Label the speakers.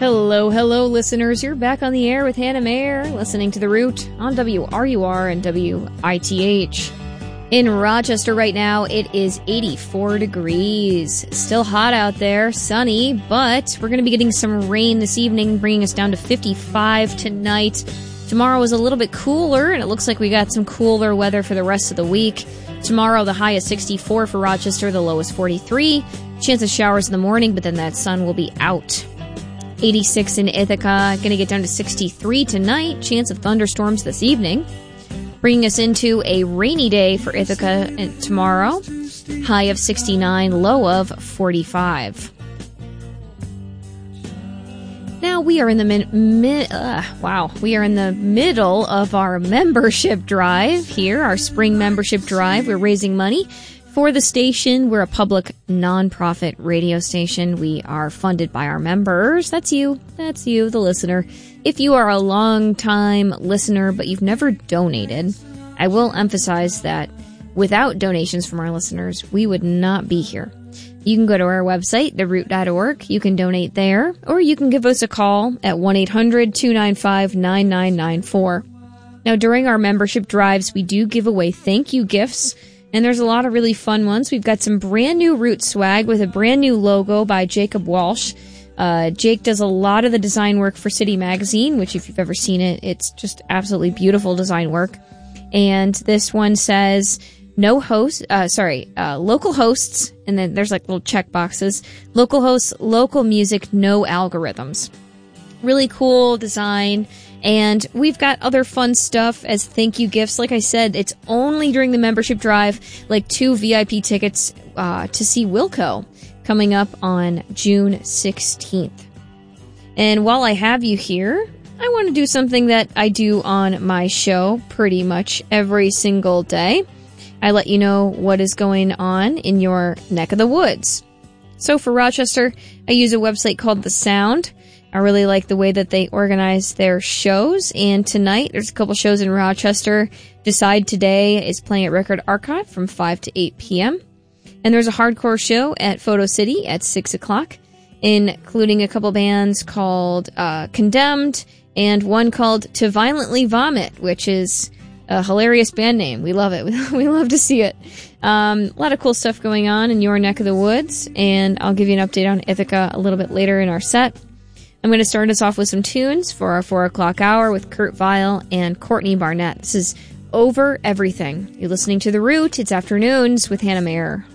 Speaker 1: Hello, hello, listeners. You're back on the air with Hannah Mayer, listening to The Root on WRUR and WITH. In Rochester right now, it is 84 degrees. Still hot out there, sunny, but we're going to be getting some rain this evening, bringing us down to 55 tonight. Tomorrow is a little bit cooler, and it looks like we got some cooler weather for the rest of the week. Tomorrow, the high is 64 for Rochester, the low is 43. Chance of showers in the morning, but then that sun will be out. 86 in Ithaca, going to get down to 63 tonight. Chance of thunderstorms this evening. Bringing us into a rainy day for Ithaca tomorrow. High of 69, low of 45. Now we are in the we are in the middle of our membership drive here, our spring membership drive. We're raising money for the station. We're a public nonprofit radio station. We are funded by our members. That's you, the listener. If you are a long-time listener but you've never donated, I will emphasize that without donations from our listeners, we would not be here. You can go to our website, theroot.org. You can donate there, or you can give us a call at 1-800-295-9994. Now, during our membership drives, we do give away thank you gifts, and there's a lot of really fun ones. We've got some brand new Root swag with a brand new logo by Jacob Walsh. Jake does a lot of the design work for City Magazine, which if you've ever seen it, it's just absolutely beautiful design work. And this one says, local hosts, and then there's like little check boxes. Local hosts, local music, no algorithms. Really cool design. And we've got other fun stuff as thank you gifts. Like I said, it's only during the membership drive, like 2 VIP tickets to see Wilco coming up on June 16th. And while I have you here, I want to do something that I do on my show pretty much every single day. I let you know what is going on in your neck of the woods. So for Rochester, I use a website called The Sound. I really like the way that they organize their shows. And tonight, there's a couple shows in Rochester. Decide Today is playing at Record Archive from 5 to 8 p.m. And there's a hardcore show at Photo City at 6 o'clock, including a couple bands called Condemned and one called To Violently Vomit, which is a hilarious band name. We love it. We love to see it. A lot of cool stuff going on in your neck of the woods, and I'll give you an update on Ithaca a little bit later in our set. I'm going to start us off with some tunes for our 4 o'clock hour with Kurt Vile and Courtney Barnett. This is Over Everything. You're listening to The Root. It's afternoons with Hannah Mayer.